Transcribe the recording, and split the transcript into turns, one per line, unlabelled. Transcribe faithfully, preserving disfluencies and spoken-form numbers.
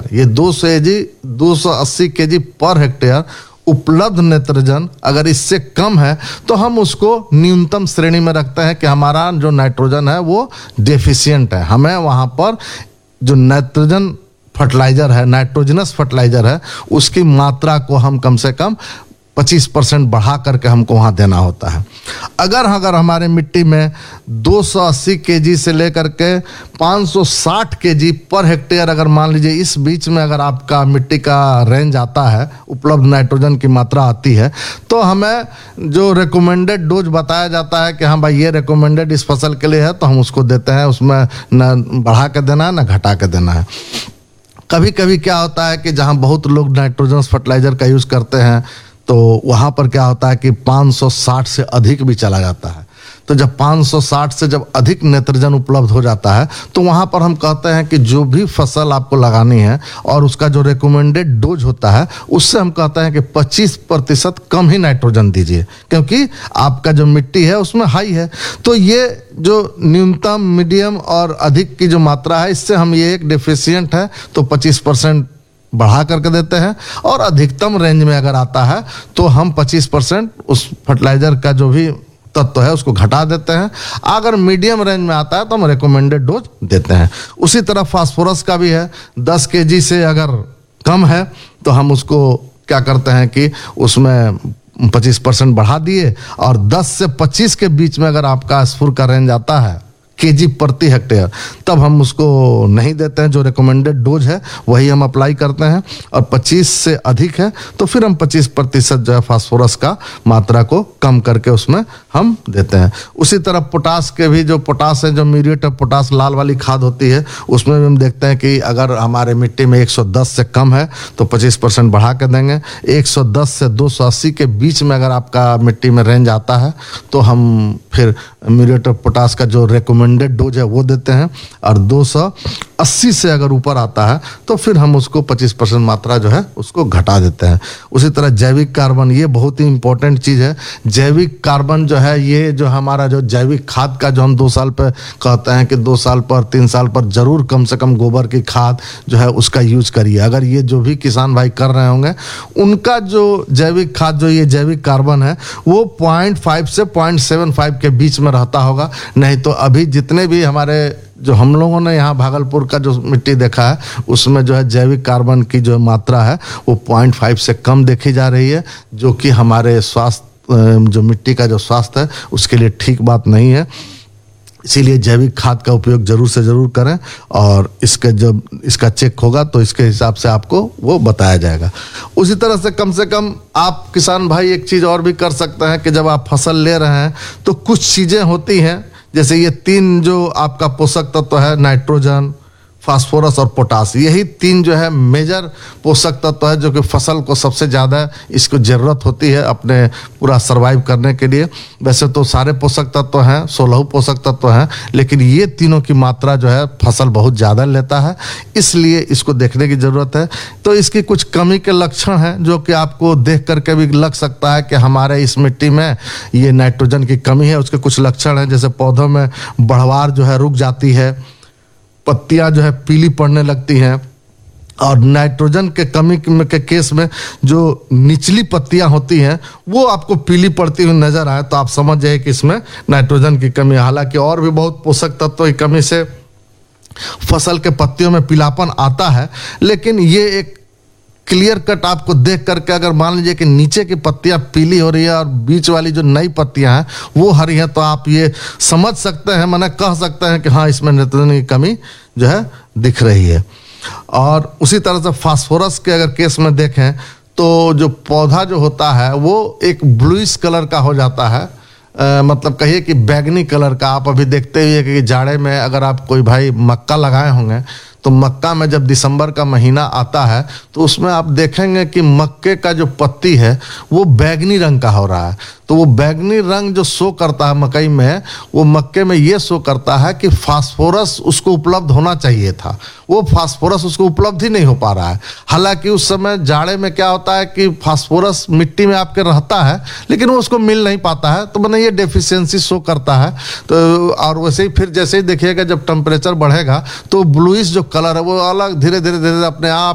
Hectare, ये दो सौ जी दो सौ अस्सी केजी पर हेक्टेयर उपलब्ध नाइट्रोजन अगर इससे कम है तो हम उसको न्यूनतम श्रेणी में रखते हैं कि हमारा जो नाइट्रोजन है वो डेफिशिएंट है। हमें वहां पर जो नाइट्रोजन फर्टिलाइजर है, नाइट्रोजनस फर्टिलाइजर है, उसकी मात्रा को हम कम से कम पच्चीस परसेंट बढ़ा करके हमको वहाँ देना होता है। अगर अगर हमारे मिट्टी में दो सौ अस्सी केजी से लेकर के पाँच सौ साठ केजी पर हेक्टेयर, अगर मान लीजिए इस बीच में अगर आपका मिट्टी का रेंज आता है, उपलब्ध नाइट्रोजन की मात्रा आती है, तो हमें जो रिकमेंडेड डोज बताया जाता है कि हाँ भाई ये रिकमेंडेड इस फसल के लिए है, तो हम उसको देते हैं। उसमें न बढ़ा के देना है न घटा के देना है। कभी कभी क्या होता है कि जहाँ बहुत लोग नाइट्रोजनस फर्टिलाइजर का यूज़ करते हैं तो वहाँ पर क्या होता है कि पाँच सौ साठ से अधिक भी चला जाता है। तो जब पाँच सौ साठ से जब अधिक नाइट्रोजन उपलब्ध हो जाता है तो वहाँ पर हम कहते हैं कि जो भी फसल आपको लगानी है और उसका जो रिकमेंडेड डोज होता है उससे हम कहते हैं कि पच्चीस प्रतिशत कम ही नाइट्रोजन दीजिए, क्योंकि आपका जो मिट्टी है उसमें हाई है। तो ये जो न्यूनतम, मीडियम और अधिक की जो मात्रा है, इससे हम ये एक डेफिशिएंट है तो पच्चीस परसेंट बढ़ा करके देते हैं, और अधिकतम रेंज में अगर आता है तो हम पच्चीस परसेंट उस फर्टिलाइजर का जो भी तत्व है उसको घटा देते हैं। अगर मीडियम रेंज में आता है तो हम रिकमेंडेड डोज देते हैं। उसी तरह फास्फोरस का भी है, दस केजी से अगर कम है तो हम उसको क्या करते हैं कि उसमें पच्चीस परसेंट बढ़ा दिए, और दस से पच्चीस के बीच में अगर आपका स्फुर का रेंज आता है केजी प्रति हेक्टेयर, तब हम उसको नहीं देते हैं। जो रिकमेंडेड डोज है वही हम अप्लाई करते हैं, और पच्चीस से अधिक है तो फिर हम पच्चीस प्रतिशत जो है फास्फोरस का मात्रा को कम करके उसमें हम देते हैं। उसी तरह पोटास के भी, जो पोटास है, जो म्यूरेट ऑफ पोटास लाल वाली खाद होती है, उसमें भी हम देखते हैं कि अगर हमारे मिट्टी में एक सौ दस से कम है तो पच्चीस परसेंट बढ़ा के देंगे। एक सौ दस से दो सौ अस्सी के बीच में अगर आपका मिट्टी में रेंज आता है तो हम फिर म्यूरेट ऑफ पोटास का जो रिकमेंडेड डोज है वो देते हैं, और दो सौ अस्सी से अगर ऊपर आता है तो फिर हम उसको पच्चीस परसेंट मात्रा जो है उसको घटा देते हैं। उसी तरह जैविक कार्बन, ये बहुत ही इंपॉर्टेंट चीज़ है। जैविक कार्बन जो है, ये जो हमारा जो जैविक खाद का जो हम दो साल पर कहते हैं कि दो साल पर, तीन साल पर जरूर कम से कम गोबर की खाद जो है उसका यूज करिए। अगर ये जो भी किसान भाई कर रहे होंगे उनका जो जैविक खाद, जो ये जैविक कार्बन है, वो पॉइंट फाइव से पॉइंट सेवन फाइव के बीच में रहता होगा। नहीं तो अभी जितने भी हमारे, जो हम लोगों ने यहाँ भागलपुर का जो मिट्टी देखा है उसमें जो है जैविक कार्बन की जो मात्रा है वो पॉइंट फाइव से कम देखी जा रही है, जो कि हमारे स्वास्थ्य, जो मिट्टी का जो स्वास्थ्य है उसके लिए ठीक बात नहीं है। इसीलिए जैविक खाद का उपयोग जरूर से जरूर करें, और इसका जब इसका चेक होगा तो इसके हिसाब से आपको वो बताया जाएगा। उसी तरह से कम से कम आप किसान भाई एक चीज़ और भी कर सकते हैं कि जब आप फसल ले रहे हैं तो कुछ चीज़ें होती हैं, जैसे ये तीन जो आपका पोषक तत्व है, नाइट्रोजन, फास्फोरस और पोटास, यही तीन जो है मेजर पोषक तत्व है जो कि फसल को सबसे ज़्यादा इसको ज़रूरत होती है अपने पूरा सर्वाइव करने के लिए। वैसे तो सारे पोषक तत्व हैं, सोलह पोषक तत्व हैं, लेकिन ये तीनों की मात्रा जो है फसल बहुत ज़्यादा लेता है, इसलिए इसको देखने की ज़रूरत है। तो इसकी कुछ कमी के लक्षण हैं जो कि आपको देख करके भी लग सकता है कि हमारे इस मिट्टी में ये नाइट्रोजन की कमी है। उसके कुछ लक्षण हैं, जैसे पौधों में बढ़वार जो है रुक जाती है, पत्तियां जो है पीली पड़ने लगती हैं, और नाइट्रोजन के कमी के केस में जो निचली पत्तियां होती हैं वो आपको पीली पड़ती हुई नजर आए तो आप समझ जाइए कि इसमें नाइट्रोजन की कमी है। हालांकि और भी बहुत पोषक तत्वों की कमी से फसल के पत्तियों में पीलापन आता है, लेकिन ये एक क्लियर कट आपको देख करके, अगर मान लीजिए कि नीचे की पत्तियां पीली हो रही है और बीच वाली जो नई पत्तियां हैं वो हरी हैं, तो आप ये समझ सकते हैं, माने कह सकते हैं कि हाँ इसमें नाइट्रोजन की कमी जो है दिख रही है। और उसी तरह से फास्फोरस के अगर केस में देखें तो जो पौधा जो होता है वो एक ब्लूइश कलर का हो जाता है, आ, मतलब कहिए कि बैगनी कलर का। आप अभी देखते हुए कि जाड़े में अगर आप कोई भाई मक्का लगाए होंगे तो मक्का में जब दिसंबर का महीना आता है तो उसमें आप देखेंगे कि मक्के का जो पत्ती है वो बैगनी रंग का हो रहा है। तो वो बैगनी रंग जो शो करता है मकई में, वो मक्के में ये शो करता है कि फास्फोरस उसको उपलब्ध होना चाहिए था, वो फास्फोरस उसको उपलब्ध ही नहीं हो पा रहा है। हालांकि उस समय जाड़े में क्या होता है कि फास्फोरस मिट्टी में आपके रहता है लेकिन वो उसको मिल नहीं पाता है, तो मैंने ये डेफिशिएंसी शो करता है। तो और वैसे ही फिर जैसे ही देखिएगा जब टेम्परेचर बढ़ेगा तो ब्लूइश जो कलर है वो अलग धीरे धीरे धीरे अपने आप